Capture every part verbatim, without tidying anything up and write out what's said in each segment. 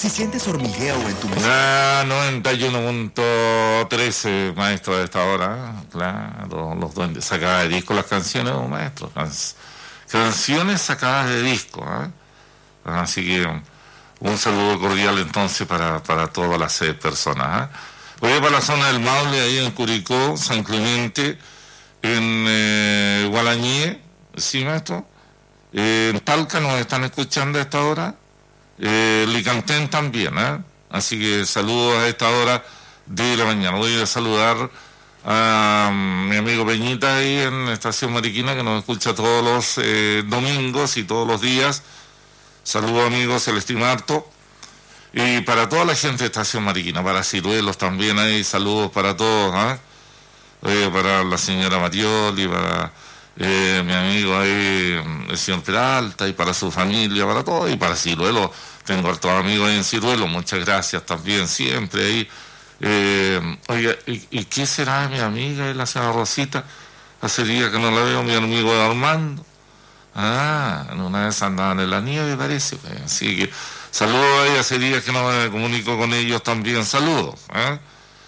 Si sientes hormigueo en tu mente... Ah, noventa y uno punto trece, maestro, de esta hora. Claro, los duendes sacadas de disco, las canciones, oh, maestro. Can canciones sacadas de disco. ¿eh? Así que un saludo cordial entonces para, para todas las eh, personas. ¿eh? Voy para la zona del Maule, ahí en Curicó, San Clemente, en eh, Gualañé, ¿sí, maestro? Eh, en Talca nos están escuchando a esta hora. Eh, Licantén también, ¿eh? Así que saludos a esta hora de la mañana. Voy a saludar a um, mi amigo Peñita ahí en Estación Mariquina, que nos escucha todos los eh, domingos y todos los días. Saludos, amigos, Celestín Marto. Y para toda la gente de Estación Mariquina, para Ciruelos también hay saludos para todos, ¿eh? Eh, para la señora Marioli, para eh, mi amigo ahí, el señor Peralta, y para su familia, para todos, y para Ciruelos. Tengo a todos amigos ahí en Ciruelos, muchas gracias también, siempre ahí. Eh, oiga, ¿y, ¿y qué será de mi amiga, la señora Rosita? Hace días que no la veo, mi amigo Armando. Ah, en una vez andaban en la nieve, parece. Así que saludos ahí, hace días que no me comunico con ellos también, saludos. ¿eh?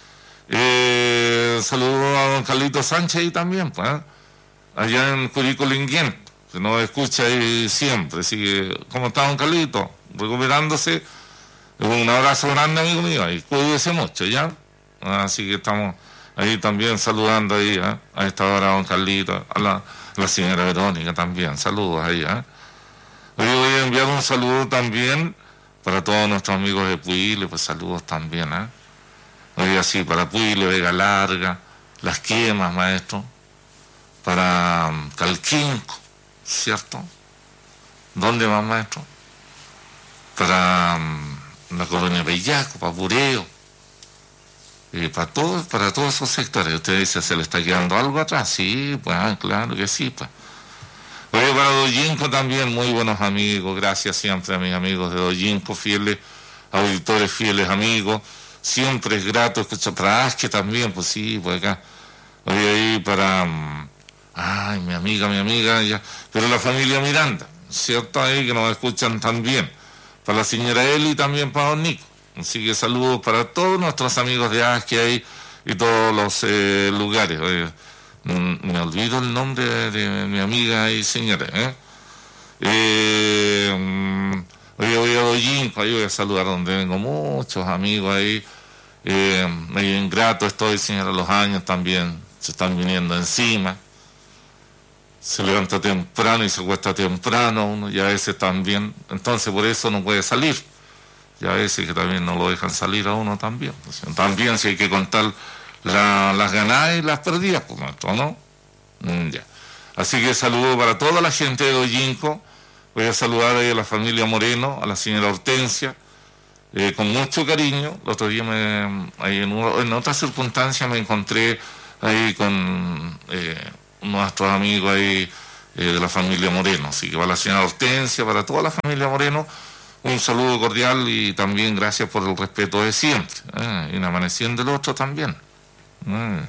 Eh, saludos a don Carlito Sánchez ahí también, pues, ¿eh? allá en Curicó Linguén, que nos escucha ahí siempre. Así que, ¿cómo está don Carlito? Recuperándose. Un abrazo grande, amigo mío, y cuídese mucho, ¿ya? Así que estamos ahí también saludando ahí, ¿eh? a esta hora a don Carlito, a la, a la señora Verónica también, saludos ahí, ¿eh? Hoy voy a enviar un saludo también para todos nuestros amigos de Puile, pues saludos también, ¿eh? Hoy así, para Puile, Vega Larga, Las Quemas, maestro, para um, Calquinco, ¿cierto? ¿Dónde más, maestro? Para um, la colonia Bellaco, para Bureo, y para todos, para todos esos sectores. Usted dice, ¿se le está quedando algo atrás? Sí, pues, ah, claro que sí, pues. Oye, para Dojinco también, muy buenos amigos, gracias siempre a mis amigos de Dojinco, fieles auditores, fieles amigos, siempre es grato escuchar. Para Asque también, pues sí, pues acá. Oye, ahí para, um, ay, mi amiga, mi amiga, ya, pero la familia Miranda, ¿cierto? Ahí que nos escuchan también. Para la señora Eli, también para don Nico. Así que saludos para todos nuestros amigos de Asque ahí y todos los eh, lugares. Oye, me olvido el nombre de, de mi amiga y señora, ¿eh? Eh, oye, voy a Dojinco, ahí voy a saludar donde vengo muchos amigos ahí. Eh, medio ingrato estoy, señora, los años también se están viniendo encima. Se levanta temprano y se acuesta temprano uno, y a veces también, entonces por eso no puede salir. Y a veces que también no lo dejan salir a uno también. Pues, también si hay que contar la, las ganadas y las perdidas, pues, ¿no? Mm, ya. Así que saludo para toda la gente de Dojinco. Voy a saludar ahí a la familia Moreno, a la señora Hortensia, eh, con mucho cariño. El otro día me, ahí en, una, en otra circunstancia me encontré ahí con eh, nuestros amigos ahí eh, de la familia Moreno. Así que para la señora Hortensia, para toda la familia Moreno, un saludo cordial y también gracias por el respeto de siempre. ¿eh? Y una amaneciendo del otro también. ¿eh?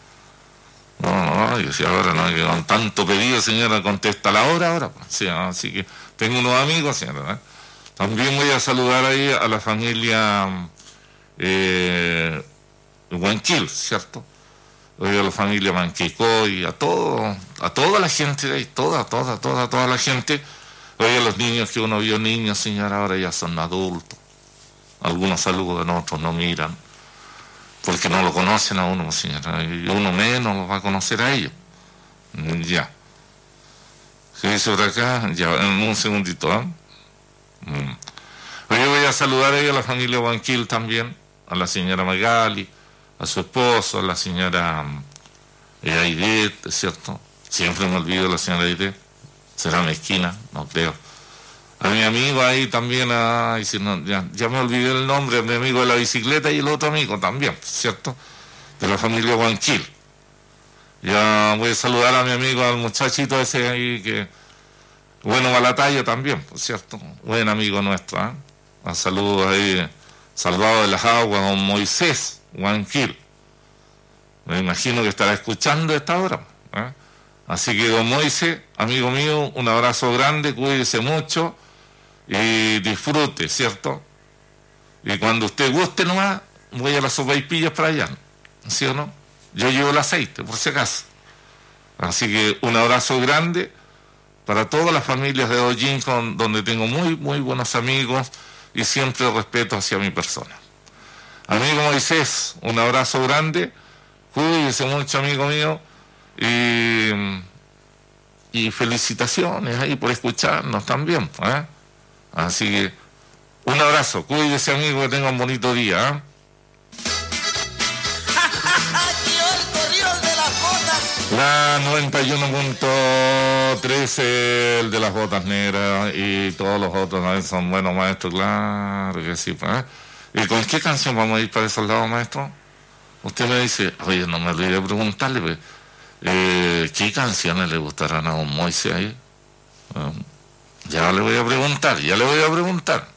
No, no, yo si ahora no, que con tanto pedido, señora, contesta la hora ahora. Pues, sí, así que tengo unos amigos, señora. ¿eh? También voy a saludar ahí a la familia eh, Huanquil, ¿cierto? Oye, a la familia Manquecoy, a todo, a toda la gente de ahí, toda, toda, toda, toda la gente. Oye, los niños que uno vio niños, señora, ahora ya son adultos. Algunos saludos de nosotros no miran, porque no lo conocen a uno, señora, y uno menos lo va a conocer a ellos. Ya. ¿Qué dice por acá? Ya, en un segundito, ¿eh? Mm. Oye, voy a saludar ahí a la familia Banquil también, a la señora Magali, a su esposo, a la señora eh, Aidet, ¿cierto? Siempre me olvido de la señora Aidet. Será mezquina, no creo. A mi amigo ahí también, ay, si no, ya, ya me olvidé el nombre, a mi amigo de la bicicleta y el otro amigo también, ¿cierto? De la familia Guanquil. Ya voy a saludar a mi amigo, al muchachito ese ahí que, bueno, va a la talla también, ¿cierto? Buen amigo nuestro, ¿eh? Un saludo ahí, salvado de las aguas, don Moisés Guanquil. Me imagino que estará escuchando a esta hora, ¿eh? Así que, don Moisés, amigo mío, un abrazo grande, cuídese mucho y disfrute, ¿cierto? Y cuando usted guste nomás, voy a las sopaipillas para allá, ¿sí o no? Yo llevo el aceite, por si acaso. Así que un abrazo grande para todas las familias de Hollín, con, donde tengo muy, muy buenos amigos y siempre respeto hacia mi persona. Amigo Moisés, un abrazo grande, cuídese mucho, amigo mío, y, y felicitaciones ahí por escucharnos también, ¿eh? Así que un abrazo, cuídese, amigo, que tenga un bonito día, ¿eh? La noventa y uno punto tres, el de las botas negras, y todos los otros también son buenos, maestros, claro que sí. ¿Eh? ¿Y con qué canción vamos a ir para esos lados, maestro? Usted me dice, oye, no me olvidé preguntarle, pues, eh, ¿qué canciones le gustarán a don Moisés ahí? Eh, ya le voy a preguntar, ya le voy a preguntar.